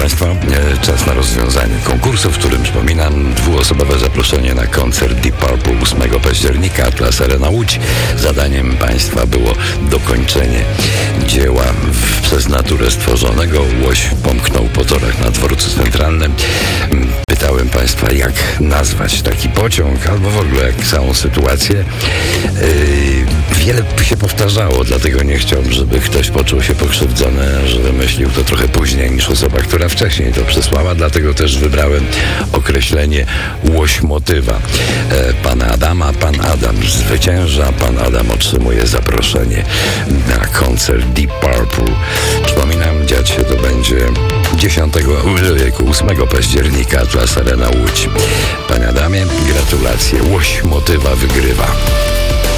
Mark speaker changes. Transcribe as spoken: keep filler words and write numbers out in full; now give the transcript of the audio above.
Speaker 1: Państwa, czas na rozwiązanie konkursu, w którym, przypominam, dwuosobowe zaproszenie na koncert Deep Purple ósmego października, Atlas Arena Łódź. Zadaniem Państwa było dokończenie dzieła w, przez naturę stworzonego. Łoś pomknął po torach na dworcu centralnym. Pytałem Państwa, jak nazwać taki pociąg, albo w ogóle jak całą sytuację. Yy, wiele się powtarzało, dlatego nie chciałbym, żeby ktoś poczuł się pokrzywdzony, że wymyślił to trochę później niż osoba, która wcześniej to przesłała, dlatego też wybrałem określenie łośmotywa. E, pana Adama, pan Adam zwycięża, pan Adam otrzymuje zaproszenie na koncert Deep Purple. Przypominam, dziać się to będzie dziesiątego, ósmego października, Atlas Arena Łódź. Panie Adamie, gratulacje. Łośmotywa wygrywa.